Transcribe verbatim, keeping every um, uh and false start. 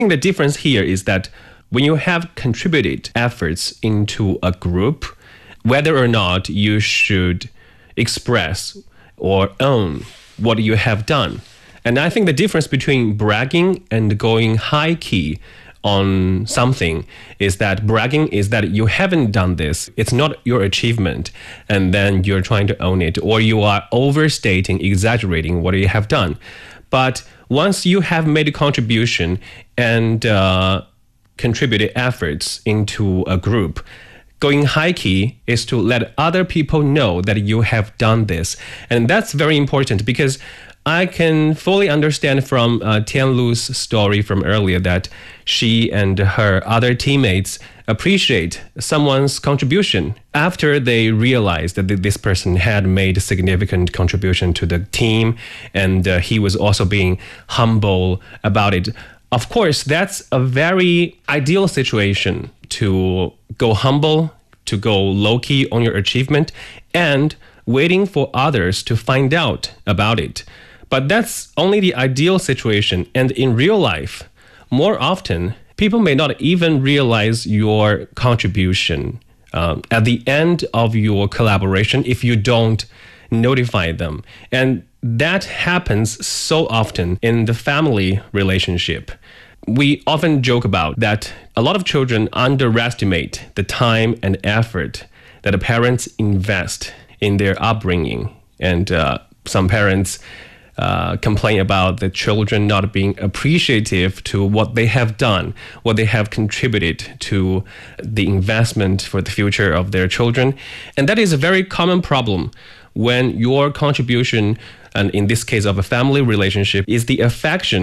think the difference here is that when you have contributed efforts into a group, whether or not you should express or own what you have done. And I think the difference between bragging and going high key on something is that bragging is that you haven't done this, it's not your achievement, and then you're trying to own it, or you are overstating, exaggerating what you have done. But once you have made a contribution and uh, contributed efforts into a group, going high key is to let other people know that you have done this. And that's very important, because I can fully understand from uh, Tian Lu's story from earlier that she and her other teammates appreciate someone's contribution after they realized that this person had made a significant contribution to the team, and uh, he was also being humble about it. Of course, that's a very ideal situation to go humble, to go low-key on your achievement, and waiting for others to find out about it. But that's only the ideal situation. And in real life, more often, people may not even realize your contribution um, at the end of your collaboration if you don't notify them. And that happens so often in the family relationship. We often joke about that a lot of children underestimate the time and effort that the parents invest in their upbringing. And uh, some parents uh, complain about the children not being appreciative to what they have done, what they have contributed to the investment for the future of their children. And that is a very common problem when your contribution, and in this case of a family relationship, is the affection